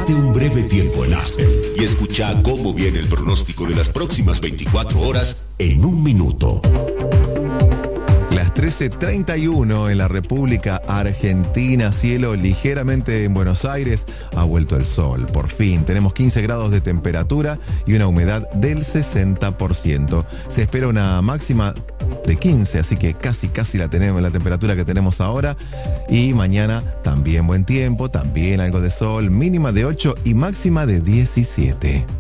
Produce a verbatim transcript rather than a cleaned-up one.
Tómate un breve tiempo en Aspen y escucha cómo viene el pronóstico de las próximas veinticuatro horas en un minuto. Las trece treinta y uno en la República Argentina, cielo ligeramente en Buenos Aires, ha vuelto el sol, por fin. Tenemos quince grados de temperatura y una humedad del sesenta por ciento. Se espera una máxima de quince, así que casi casi la tenemos, la temperatura que tenemos ahora. Y mañana también buen tiempo, también algo de sol, mínima de ocho y máxima de diecisiete.